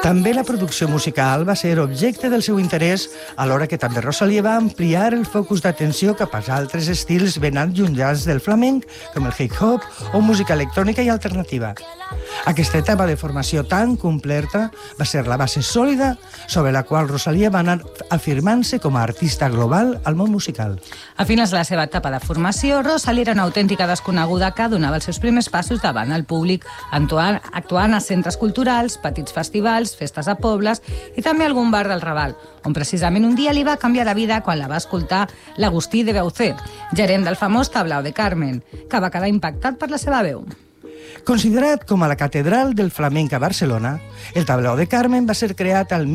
També la producció musical va ser objecte del seu interès, alhora que també Rosalía va ampliar el focus d'atenció cap als altres estils ben allunyats del flamenc, com el hip-hop o música electrònica i alternativa. Aquesta etapa de formació tan completa va ser la base sòlida sobre la qual Rosalía va anar afirmant-se com a artista global al món musical. A finals de la seva etapa de formació, Rosalía era una autèntica desconeguda que donava els seus primers passos davant el públic, actuant a centres culturals, petits festivals, festes a pobles i també algun bar del Raval, on precisament un dia li va canviar la vida quan la va escoltar l'Agustí de Beucé, gerent del famós Tablao de Carmen, que va quedar impactat per la seva veu. Considerat com a la catedral del flamenc a Barcelona, el Tablao de Carmen va ser creat al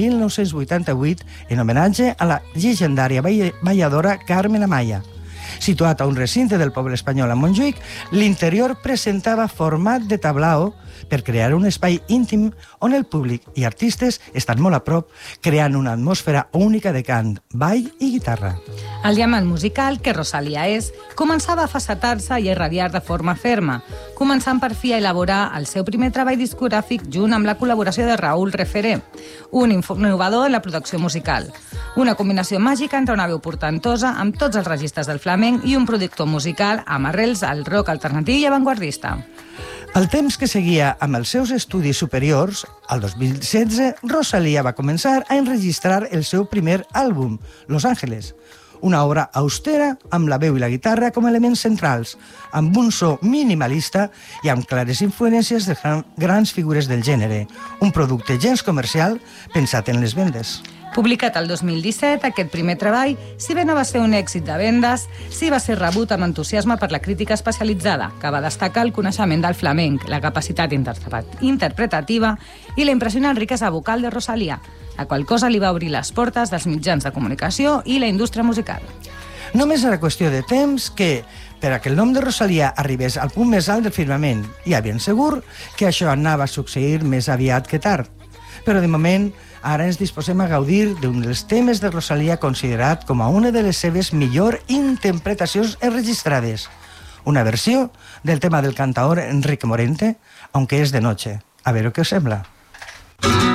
1988 en homenatge a la llegendària balladora Carmen Amaya. Situat a un recinte del poble espanyol a Montjuïc, l'interior presentava format de tablao per crear un espai íntim on el públic i artistes estan molt a prop, creant una atmosfera única de cant, ball i guitarra. El diamant musical que Rosalía és començava a facetar-se i a irradiar de forma ferma, començant per fi a elaborar el seu primer treball discogràfic junt amb la col·laboració de Raúl Referé, un innovador en la producció musical. Una combinació màgica entre una veu portentosa amb tots els registres del flamenc i un productor musical amb arrels al rock alternatiu i avantguardista. Al temps que seguia amb els seus estudis superiors, al 2016, Rosalía va començar a enregistrar el seu primer àlbum, Los Ángeles, una obra austera amb la veu i la guitarra com a elements centrals, amb un so minimalista i amb clares influències de grans figures del gènere, un producte gens comercial pensat en les vendes. Publicat el 2017, aquest primer treball, si bé no va ser un èxit de vendes, sí va ser rebut amb entusiasme per la crítica especialitzada, que va destacar el coneixement del flamenc, la capacitat interpretativa i la impressionant riquesa vocal de Rosalía, la qual cosa li va obrir les portes dels mitjans de comunicació i la indústria musical. Només era qüestió de temps que, per a que el nom de Rosalía arribés al punt més alt del firmament, ja ben segur que això anava a succeir més aviat que tard. Però de moment, ara ens disposem a gaudir d'un dels temes de Rosalía considerat com a una de les seves millors interpretacions enregistrades. Una versió del tema del cantaor Enrique Morente, Aunque es de noche. A veure què us sembla.